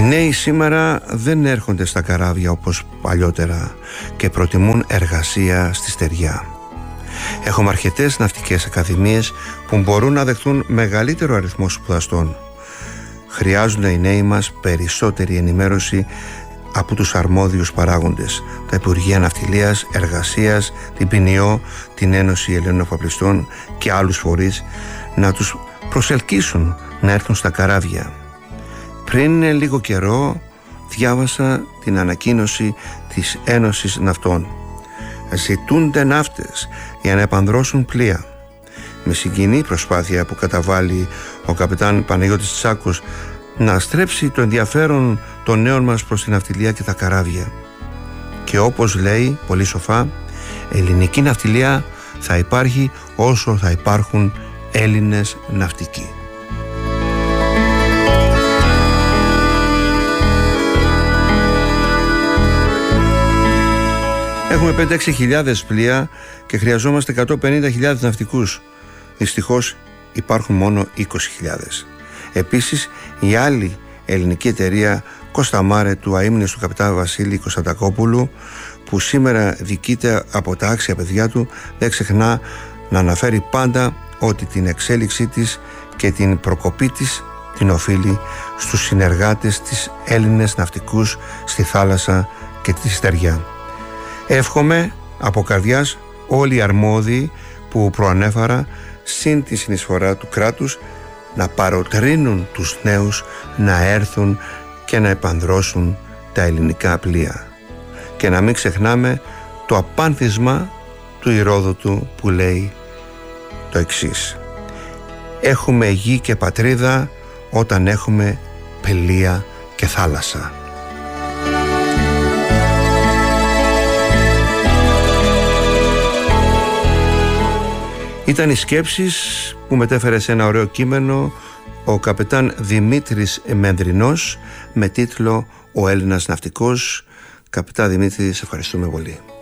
νέοι σήμερα δεν έρχονται στα καράβια όπως παλιότερα και προτιμούν εργασία στη στεριά. Έχουμε αρκετές ναυτικές ακαδημίες που μπορούν να δεχτούν μεγαλύτερο αριθμό σπουδαστών. Χρειάζονται οι νέοι μας περισσότερη ενημέρωση από τους αρμόδιους παράγοντες, τα Υπουργεία Ναυτιλίας, Εργασίας, την ΠΝΙΟ, την Ένωση Ελλήνων Εφοπλιστών και άλλους φορείς, να τους προσελκύσουν να έρθουν στα καράβια. Πριν λίγο καιρό διάβασα την ανακοίνωση της Ένωσης Ναυτών. Ζητούνται ναύτες για να επανδρώσουν πλοία. Με συγκινή προσπάθεια που καταβάλει ο καπετάν Παναγιώτης Τσάκος να στρέψει το ενδιαφέρον των νέων μας προς την ναυτιλία και τα καράβια. Και όπως λέει πολύ σοφά, ελληνική ναυτιλία θα υπάρχει όσο θα υπάρχουν Έλληνες ναυτικοί. Έχουμε 5-6 χιλιάδες πλοία και χρειαζόμαστε 150.000 ναυτικούς. Δυστυχώς υπάρχουν μόνο 20.000. Επίσης, η άλλη ελληνική εταιρεία Κοσταμάρε του αείμνηστου καπετάν Βασίλη Κωνσταντακόπουλου, που σήμερα διοικείται από τα άξια παιδιά του, δεν ξεχνά να αναφέρει πάντα ότι την εξέλιξή της και την προκοπή της την οφείλει στους συνεργάτες της Έλληνες ναυτικούς στη θάλασσα και τη στεριά. Εύχομαι από καρδιάς όλοι οι αρμόδιοι που προανέφερα, συν τη συνεισφορά του κράτους, να παροτρύνουν τους νέους να έρθουν και να επανδρώσουν τα ελληνικά πλοία. Και να μην ξεχνάμε το απάνθισμα του Ηρόδοτου που λέει το εξής: έχουμε γη και πατρίδα όταν έχουμε πλοία και θάλασσα. Ήταν οι σκέψεις που μετέφερε σε ένα ωραίο κείμενο ο καπετάν Δημήτρης Μενδρινός με τίτλο «Ο Έλληνας Ναυτικός». Καπετάν Δημήτρη, σε ευχαριστούμε πολύ.